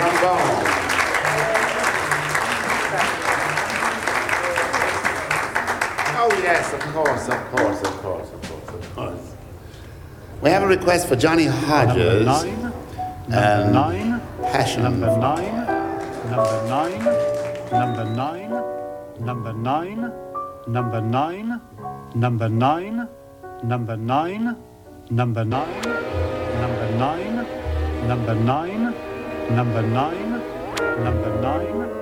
trombone. Oh yes, of course. We have a request for Johnny Hodges. Number nine. Passion. Number nine. Number nine. Number nine. Number nine. Number nine. Number nine. Number nine. Number nine. Number nine. Number nine. Number nine. Number nine.